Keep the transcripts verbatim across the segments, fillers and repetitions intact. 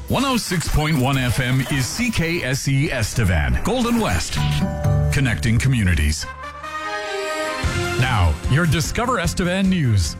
one oh six point one F M is C K S E Estevan, Golden West, connecting communities. Now, your Discover Estevan news.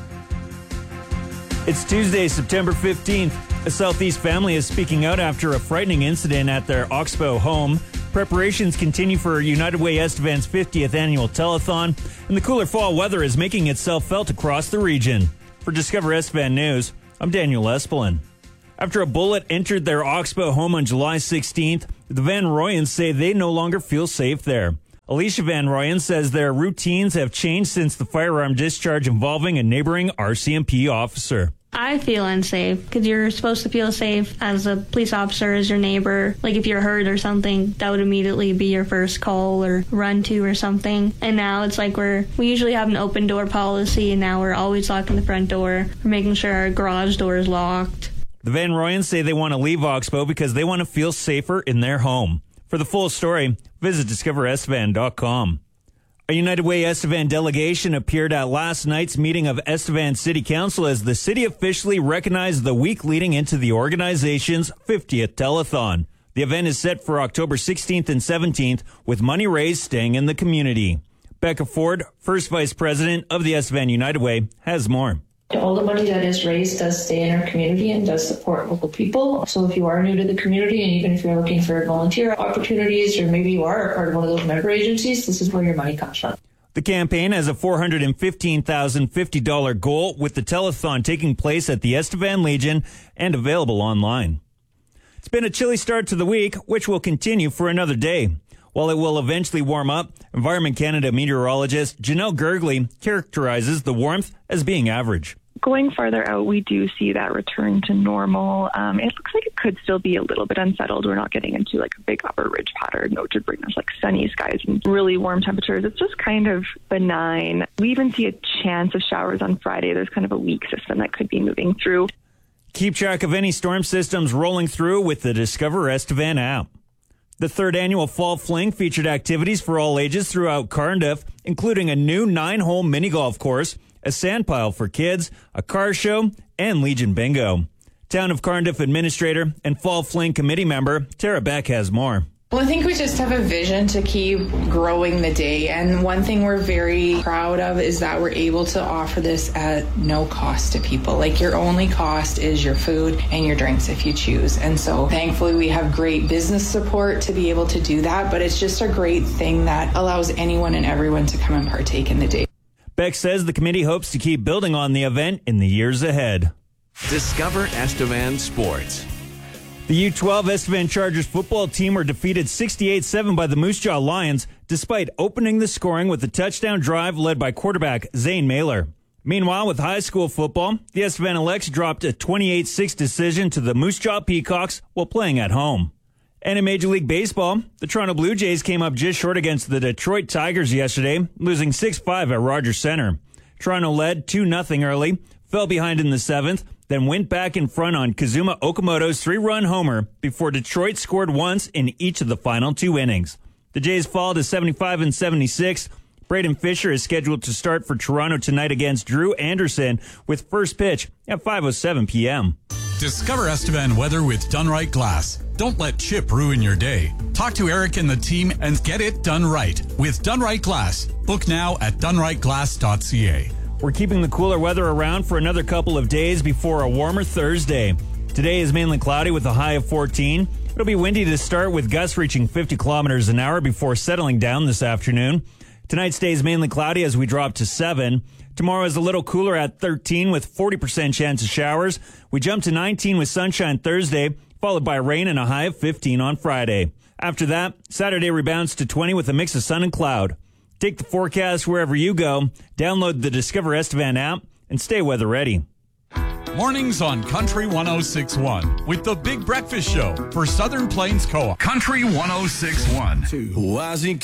It's Tuesday, September fifteenth. A Southeast family is speaking out after a frightening incident at their Oxbow home. Preparations continue for United Way Estevan's fiftieth annual telethon, and the cooler fall weather is making itself felt across the region. For Discover Estevan News, I'm Daniel Espelin. After a bullet entered their Oxbow home on July sixteenth, the Van Royens say they no longer feel safe there. Alicia Van Royen says their routines have changed since the firearm discharge involving a neighboring R C M P officer. I feel unsafe because you're supposed to feel safe as a police officer, as your neighbor. Like if you're hurt or something, that would immediately be your first call or run to or something. And now it's like we're, we usually have an open door policy, and now we're always locking the front door. We're making sure our garage door is locked. The Van Royens say they want to leave Oxbow because they want to feel safer in their home. For the full story, visit discover estevan dot com. A United Way Estevan delegation appeared at last night's meeting of Estevan City Council as the city officially recognized the week leading into the organization's fiftieth telethon. The event is set for October sixteenth and seventeenth, with money raised staying in the community. Becca Ford, first vice president of the Estevan United Way, has more. All the money that is raised does stay in our community and does support local people. So if you are new to the community, and even if you're looking for volunteer opportunities, or maybe you are a part of one of those member agencies, this is where your money comes from. The campaign has a four hundred fifteen thousand fifty dollars goal, with the telethon taking place at the Estevan Legion and available online. It's been a chilly start to the week, which will continue for another day. While it will eventually warm up, Environment Canada meteorologist Janelle Gergley characterizes the warmth as being average. Going farther out, we do see that return to normal. Um, it looks like it could still be a little bit unsettled. We're not getting into like a big upper ridge pattern, no, to bring us like sunny skies and really warm temperatures. It's just kind of benign. We even see a chance of showers on Friday. There's kind of a weak system that could be moving through. Keep track of any storm systems rolling through with the Discover Estevan app. The third annual Fall Fling featured activities for all ages throughout Cardiff, including a new nine-hole mini golf course, a sand pile for kids, a car show, and Legion Bingo. Town of Cardiff administrator and Fall Fling committee member Tara Beck has more. Well, I think we just have a vision to keep growing the day. And one thing we're very proud of is that we're able to offer this at no cost to people. Like, your only cost is your food and your drinks if you choose. And so thankfully we have great business support to be able to do that. But it's just a great thing that allows anyone and everyone to come and partake in the day. Beck says the committee hopes to keep building on the event in the years ahead. Discover Estevan Sports. The U twelve Estevan Chargers football team were defeated sixty-eight seven by the Moose Jaw Lions, despite opening the scoring with a touchdown drive led by quarterback Zane Mailer. Meanwhile, with high school football, the Estevan Elects dropped a twenty-eight six decision to the Moose Jaw Peacocks while playing at home. And in Major League Baseball, the Toronto Blue Jays came up just short against the Detroit Tigers yesterday, losing six five at Rogers Center. Toronto led two nothing early, fell behind in the seventh, then went back in front on Kazuma Okamoto's three-run homer before Detroit scored once in each of the final two innings. The Jays fall to seventy-five and seventy-six. Braden Fisher is scheduled to start for Toronto tonight against Drew Anderson with first pitch at five oh seven p.m. Discover Estevan weather with Dunright Glass. Don't let chip ruin your day. Talk to Eric and the team and get it done right with Dunright Glass. Book now at dunright glass dot c a. We're keeping the cooler weather around for another couple of days before a warmer Thursday. Today is mainly cloudy with a high of fourteen. It'll be windy to start with gusts reaching fifty kilometers an hour before settling down this afternoon. Tonight stays mainly cloudy as we drop to seven. Tomorrow is a little cooler at thirteen with forty percent chance of showers. We jump to nineteen with sunshine Thursday, followed by rain and a high of fifteen on Friday. After that, Saturday rebounds to twenty with a mix of sun and cloud. Take the forecast wherever you go, download the Discover Estevan app, and stay weather ready. Mornings on Country one oh six point one with the Big Breakfast Show for Southern Plains Co-op. Country one oh six point one. Was he